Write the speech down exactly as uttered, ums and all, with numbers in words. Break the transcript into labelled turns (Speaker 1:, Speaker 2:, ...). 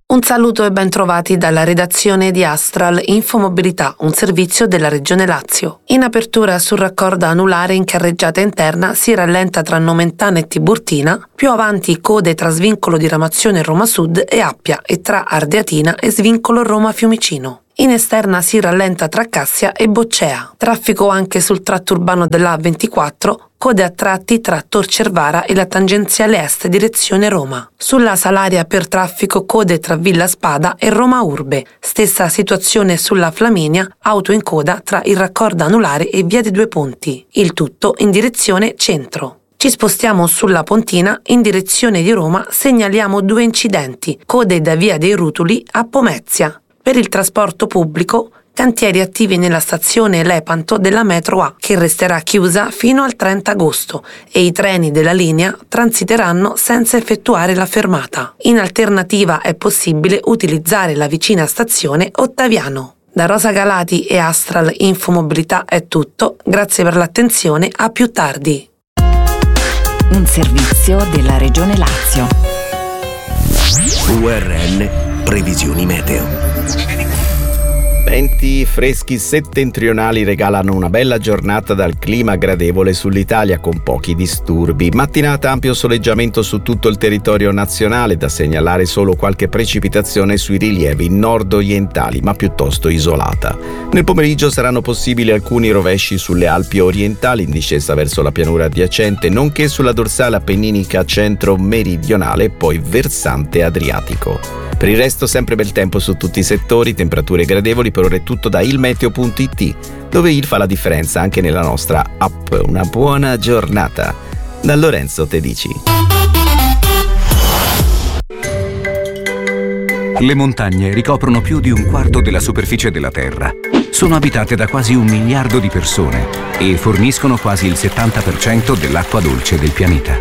Speaker 1: Un saluto e ben trovati dalla redazione di Astral Infomobilità, un servizio della Regione Lazio. In apertura sul raccordo anulare in carreggiata interna si rallenta tra Nomentana e Tiburtina, più avanti code tra svincolo di Ramazione Roma Sud e Appia e tra Ardeatina e svincolo Roma Fiumicino. In esterna si rallenta tra Cassia e Boccea. Traffico anche sul tratto urbano dell'A ventiquattro, code a tratti tra Tor Cervara e la tangenziale est direzione Roma. Sulla Salaria per traffico code tra Villa Spada e Roma Urbe. Stessa situazione sulla Flaminia, auto in coda tra il raccordo anulare e Via dei Due Ponti. Il tutto in direzione centro. Ci spostiamo sulla Pontina, in direzione di Roma segnaliamo due incidenti, code da Via dei Rutuli a Pomezia. Per il trasporto pubblico, cantieri attivi nella stazione Lepanto della metro A, che resterà chiusa fino al trenta agosto, e i treni della linea transiteranno senza effettuare la fermata. In alternativa è possibile utilizzare la vicina stazione Ottaviano. Da Rosa Galati e Astral Infomobilità è tutto, grazie per l'attenzione, a più tardi.
Speaker 2: Un servizio della Regione Lazio.
Speaker 3: U R N Previsioni Meteo.
Speaker 4: Venti freschi settentrionali regalano una bella giornata dal clima gradevole sull'Italia con pochi disturbi. Mattinata ampio soleggiamento su tutto il territorio nazionale, da segnalare solo qualche precipitazione sui rilievi nord-orientali, ma piuttosto isolata. Nel pomeriggio saranno possibili alcuni rovesci sulle Alpi orientali in discesa verso la pianura adiacente, nonché sulla dorsale appenninica centro-meridionale e poi versante adriatico. Per il resto sempre bel tempo su tutti i settori, temperature gradevoli. Per ora è tutto da ilmeteo punto it, dove il fa la differenza anche nella nostra app. Una buona giornata. Da Lorenzo Tedici.
Speaker 5: Le montagne ricoprono più di un quarto della superficie della Terra. Sono abitate da quasi un miliardo di persone e forniscono quasi il settanta per cento dell'acqua dolce del pianeta.